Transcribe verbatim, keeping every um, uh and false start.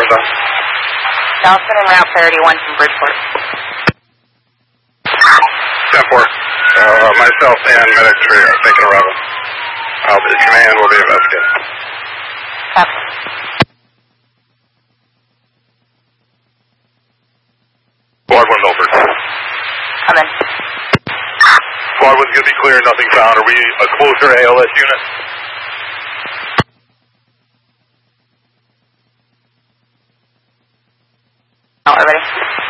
Stand by. Dawson and Route Priority one from Bridgeport. ten four. Uh, myself and Medic three are taking a rebel. Uh, the command will be investigating. Copy. Squad one Milford. Come in. Squad one's going to be clear, nothing found. Are we a closer A L S unit? Oh, everybody.